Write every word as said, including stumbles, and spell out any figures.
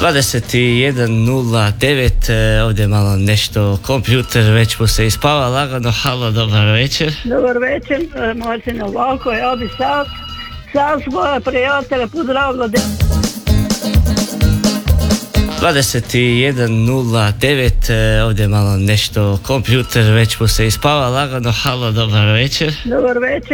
dvadeset jedan nula devet, ovdje malo nešto kompjuter, već mu se ispava lagano. Halo, dobar večer. Dobar večer, moj Novako, ja bi sad, sad svoje prijatelje pozdravila. dvadeset jedan nula devet, ovdje malo nešto kompjuter, već mu se ispava lagano. Halo, dobar večer. Dobar večer.